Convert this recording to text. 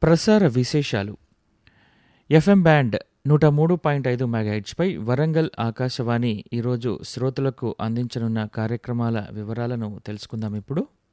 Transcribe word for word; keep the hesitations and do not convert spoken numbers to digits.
ప్రసార విశేషాలు. FM band నూట మూడు పాయింట్ ఐదు మెగాహెర్ట్జ్పై వరంగల్ ఆకాశవాణి ఈరోజు శ్రోతలకు అందించనున్న కార్యక్రమాల వివరాలను తెలుసుకుందాం ఇప్పుడు.